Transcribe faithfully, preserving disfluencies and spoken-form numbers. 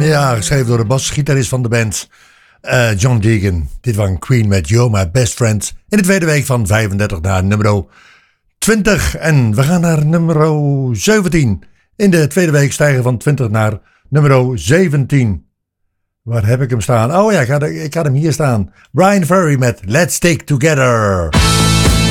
Ja, geschreven door de basgitarist van de band, uh, John Deegan. Dit was Queen met You're My Best Friend. In de tweede week van vijfendertig naar nummer twintig. En we gaan naar nummer zeventien. In de tweede week stijgen van twintig naar nummer zeventien. Waar heb ik hem staan? Oh ja, ik had, ik had hem hier staan. Bryan Ferry met Let's Stick Together.